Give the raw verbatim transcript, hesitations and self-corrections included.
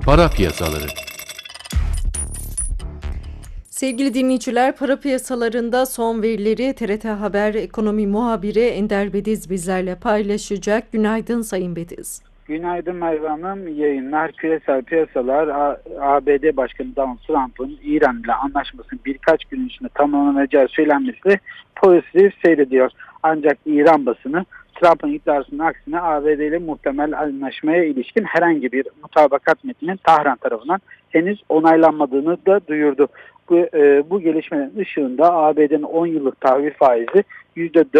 Para piyasaları. Sevgili dinleyiciler, para piyasalarında son verileri T R T Haber ekonomi muhabiri Ender Bediz bizlerle paylaşacak. Günaydın Sayın Bediz. Günaydın Merve Hanım. Yayınlar. Küresel piyasalar A B D Başkanı Donald Trump'ın İran ile anlaşmasının birkaç gün içinde tamamlanacağı söylenmesi pozitif seyrediyor. Ancak İran basını Trump'ın iddiasının aksine A B D ile muhtemel anlaşmaya ilişkin herhangi bir mutabakat metninin Tahran tarafından henüz onaylanmadığını da duyurdu. Bu, e, bu gelişmenin ışığında A B D'nin on yıllık tahvil faizi yüzde